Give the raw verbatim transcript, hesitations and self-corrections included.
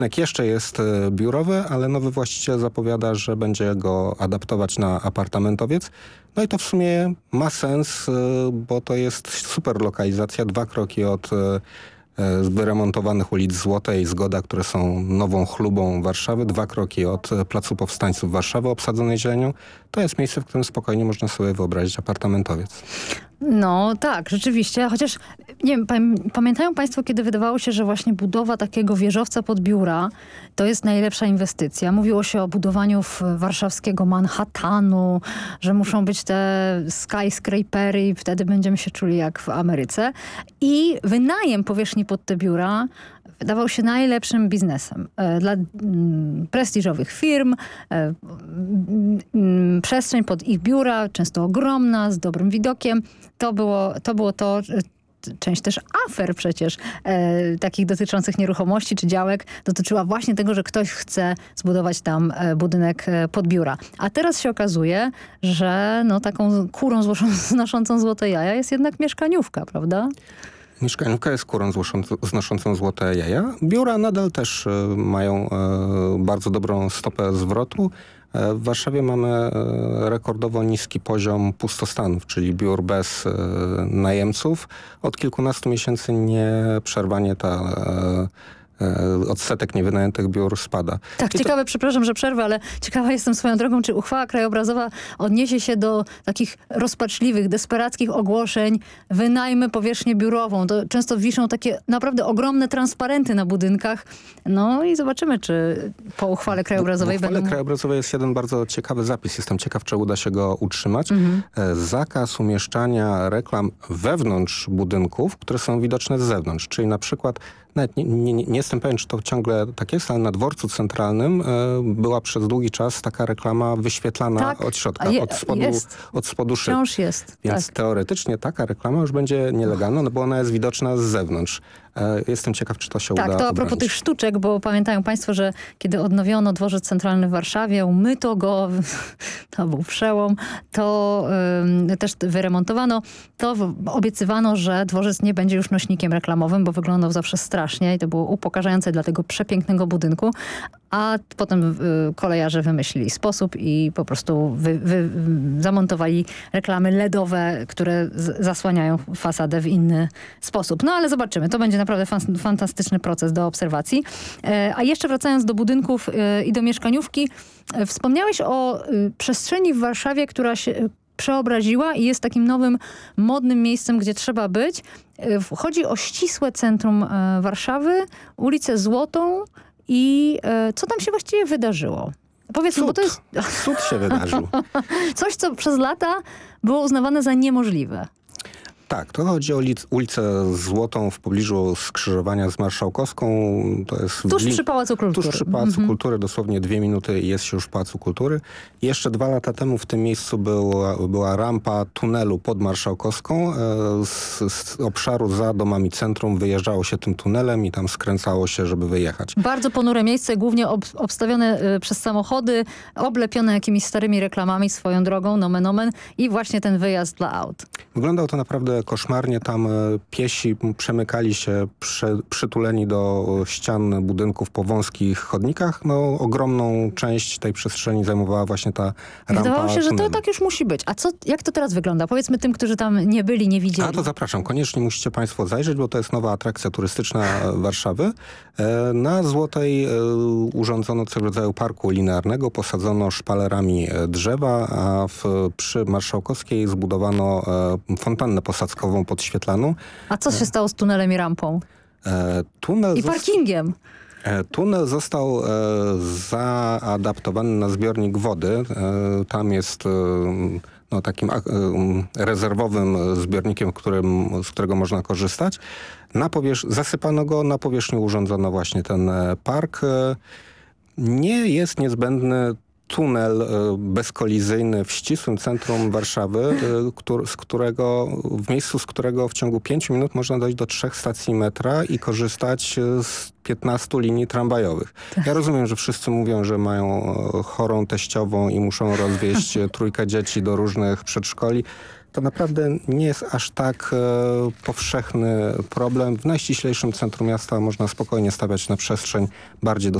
Budynek jeszcze jest e, biurowy, ale nowy właściciel zapowiada, że będzie go adaptować na apartamentowiec. No i to w sumie ma sens, e, bo to jest super lokalizacja, dwa kroki od e, z wyremontowanych ulic Złotej, Zgoda, które są nową chlubą Warszawy, dwa kroki od Placu Powstańców Warszawy obsadzonej zielenią. To jest miejsce, w którym spokojnie można sobie wyobrazić apartamentowiec. No tak, rzeczywiście, chociaż nie wiem, pamiętają państwo, kiedy wydawało się, że właśnie budowa takiego wieżowca pod biura to jest najlepsza inwestycja. Mówiło się o budowaniu w warszawskiego Manhattanu, że muszą być te skyscrapery i wtedy będziemy się czuli jak w Ameryce. I wynajem powierzchni pod te biura wydawał się najlepszym biznesem e, dla mm, prestiżowych firm. E, mm, przestrzeń pod ich biura, często ogromna, z dobrym widokiem. To było to, było to e, część też afer przecież e, takich dotyczących nieruchomości czy działek dotyczyła właśnie tego, że ktoś chce zbudować tam e, budynek e, pod biura. A teraz się okazuje, że no, taką kurą znoszącą złote jaja jest jednak mieszkaniówka, prawda? Mieszkaniówka jest kurą znoszącą złote jaja. Biura nadal też e, mają e, bardzo dobrą stopę zwrotu. E, w Warszawie mamy e, rekordowo niski poziom pustostanów, czyli biur bez e, najemców. Od kilkunastu miesięcy nieprzerwanie ta e, odsetek niewynajętych biur spada. Tak, I ciekawe, to... przepraszam, że przerwę, ale ciekawa jestem swoją drogą, czy uchwała krajobrazowa odniesie się do takich rozpaczliwych, desperackich ogłoszeń wynajmy powierzchnię biurową. To często wiszą takie naprawdę ogromne transparenty na budynkach. No i zobaczymy, czy po uchwale krajobrazowej w uchwale będą... krajobrazowej jest jeden bardzo ciekawy zapis. Jestem ciekaw, czy uda się go utrzymać. Mhm. Zakaz umieszczania reklam wewnątrz budynków, które są widoczne z zewnątrz. Czyli na przykład Nawet nie, nie, nie jestem pewien, czy to ciągle tak jest, ale na dworcu centralnym e, była przez długi czas taka reklama wyświetlana tak, od środka, je, od spodu, od spodu szyb. Wciąż jest. Więc tak. teoretycznie taka reklama już będzie nielegalna, no bo ona jest widoczna z zewnątrz. E, jestem ciekaw, czy to się tak, uda to a propos obronić. tych sztuczek, bo pamiętają państwo, że kiedy odnowiono dworzec centralny w Warszawie, umyto go, to był przełom, to y, też wyremontowano, to obiecywano, że dworzec nie będzie już nośnikiem reklamowym, bo wyglądał zawsze strasznie i to było upokarzające dla tego przepięknego budynku, a potem y, kolejarze wymyślili sposób i po prostu wy, wy, zamontowali reklamy L E D owe, które z, zasłaniają fasadę w inny sposób. No ale zobaczymy, to będzie naprawdę fan, fantastyczny proces do obserwacji. E, a jeszcze wracając do budynków e, i do mieszkaniówki, e, wspomniałeś o e, przestrzeni w Warszawie, która się e, przeobraziła i jest takim nowym, modnym miejscem, gdzie trzeba być. E, chodzi o ścisłe centrum e, Warszawy, ulicę Złotą i e, co tam się właściwie wydarzyło? Powiedzmy, Cud. bo to jest... Cud się wydarzył. Coś, co przez lata było uznawane za niemożliwe. Tak, to chodzi o ulicę Złotą w pobliżu skrzyżowania z Marszałkowską. To jest tuż w przy Pałacu Kultury. Tuż przy Pałacu mhm. Kultury, dosłownie dwie minuty i jest się już w Pałacu Kultury. I jeszcze dwa lata temu w tym miejscu była, była rampa tunelu pod Marszałkowską. Z, z obszaru za domami centrum wyjeżdżało się tym tunelem i tam skręcało się, żeby wyjechać. Bardzo ponure miejsce, głównie ob, obstawione y, przez samochody, oblepione jakimiś starymi reklamami swoją drogą, nomen omen i właśnie ten wyjazd dla aut. Wyglądał to naprawdę koszmarnie. Tam piesi przemykali się przy, przytuleni do ścian budynków po wąskich chodnikach. No, ogromną część tej przestrzeni zajmowała właśnie ta rampa. Wydawało się, że tunelu. to tak już musi być. A co, jak to teraz wygląda? Powiedzmy tym, którzy tam nie byli, nie widzieli. A to zapraszam. Koniecznie musicie państwo zajrzeć, bo to jest nowa atrakcja turystyczna Warszawy. Na Złotej urządzono coś w rodzaju parku linearnego, posadzono szpalerami drzewa, a w, przy Marszałkowskiej zbudowano fontannę posadzkową podświetlaną. A co się stało z tunelem i rampą? E, tunel I parkingiem? E, tunel został e, zaadaptowany na zbiornik wody. E, tam jest e, no, takim e, rezerwowym zbiornikiem, którym, z którego można korzystać. Na powierz- zasypano go, na powierzchni urządzono właśnie ten park. E, nie jest niezbędny tunel bezkolizyjny w ścisłym centrum Warszawy, który, z którego, w miejscu, z którego w ciągu pięciu minut można dojść do trzech stacji metra i korzystać z piętnastu linii tramwajowych. Ja rozumiem, że wszyscy mówią, że mają chorą teściową i muszą rozwieźć trójkę dzieci do różnych przedszkoli. to naprawdę nie jest aż tak e, powszechny problem. W najściślejszym centrum miasta można spokojnie stawiać na przestrzeń bardziej